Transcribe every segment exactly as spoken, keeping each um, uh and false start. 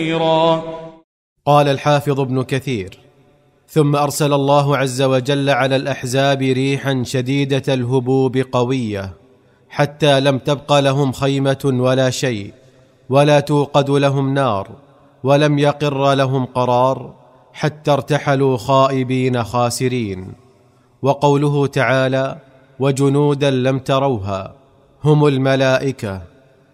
قال الحافظ ابن كثير: ثم أرسل الله عز وجل على الأحزاب ريحا شديدة الهبوب قوية، حتى لم تبق لهم خيمة ولا شيء، ولا توقد لهم نار، ولم يقر لهم قرار، حتى ارتحلوا خائبين خاسرين. وقوله تعالى: وجنودا لم تروها، هم الملائكة،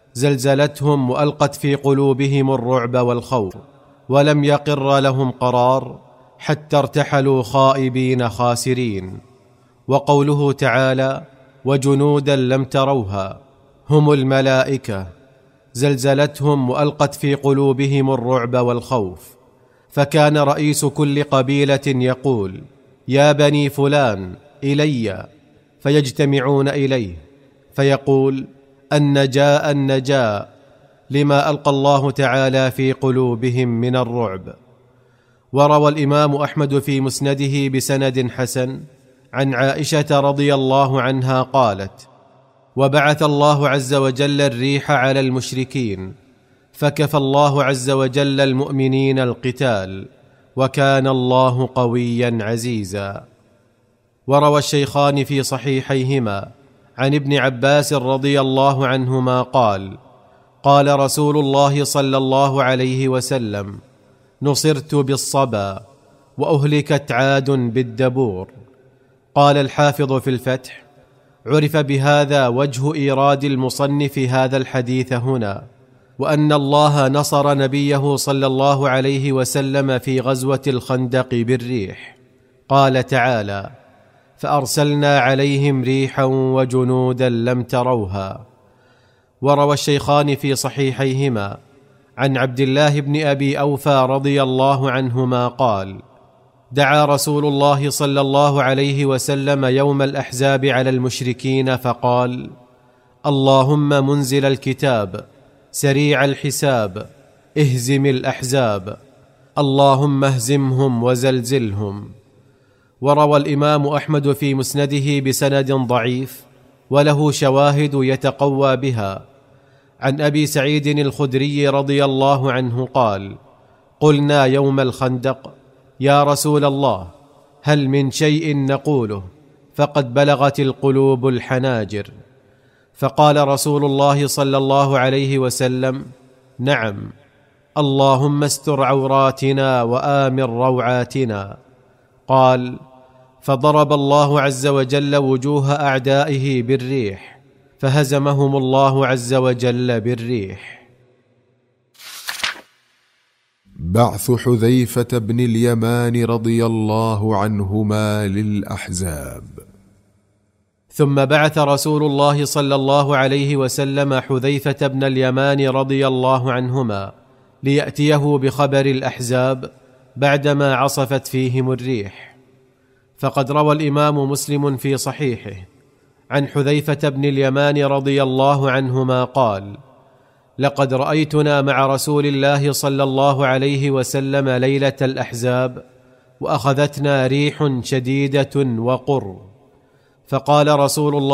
زلزلتهم وألقت في قلوبهم الرعب والخوف، ولم يقر لهم قرار، حتى ارتحلوا خائبين خاسرين. وقوله تعالى: وجنودا لم تروها، هم الملائكة، زلزلتهم وألقت في قلوبهم الرعب والخوف. فكان رئيس كل قبيلة يقول: يا بني فلان إلي، فيجتمعون إليه، فيقول: النجاء النجاء، لما ألقى الله تعالى في قلوبهم من الرعب. وروى الإمام أحمد في مسنده بسند حسن عن عائشة رضي الله عنها قالت: وبعث الله عز وجل الريح على المشركين، فكفى الله عز وجل المؤمنين القتال، وكان الله قويا عزيزا. وروى الشيخان في صحيحيهما عن ابن عباس رضي الله عنهما قال: قال رسول الله صلى الله عليه وسلم: نصرت بالصبا، وأهلكت عاد بالدبور. قال الحافظ في الفتح: عرف بهذا وجه إيراد المصنف هذا الحديث هنا، وأن الله نصر نبيه صلى الله عليه وسلم في غزوة الخندق بالريح. قال تعالى: فأرسلنا عليهم ريحا وجنودا لم تروها. وروى الشيخان في صحيحيهما عن عبد الله بن أبي أوفى رضي الله عنهما قال: دعا رسول الله صلى الله عليه وسلم يوم الأحزاب على المشركين فقال: اللهم منزل الكتاب، سريع الحساب، اهزم الأحزاب، اللهم اهزمهم وزلزلهم. وروى الإمام أحمد في مسنده بسند ضعيف وله شواهد يتقوى بها عن أبي سعيد الخدري رضي الله عنه قال: قلنا يوم الخندق: يا رسول الله، هل من شيء نقوله فقد بلغت القلوب الحناجر؟ فقال رسول الله صلى الله عليه وسلم: نعم، اللهم استر عوراتنا وآمن روعاتنا. قال: فضرب الله عز وجل وجوه أعدائه بالريح، فهزمهم الله عز وجل بالريح. بعث حذيفة بن اليمان رضي الله عنهما للأحزاب. ثم بعث رسول الله صلى الله عليه وسلم حذيفة بن اليمان رضي الله عنهما ليأتيه بخبر الأحزاب بعدما عصفت فيهم الريح. فقد روى الإمام مسلم في صحيحه عن حذيفة بن اليمان رضي الله عنهما قال: لقد رأيتنا مع رسول الله صلى الله عليه وسلم ليلة الأحزاب، وأخذتنا ريح شديدة وقر، فقال رسول الله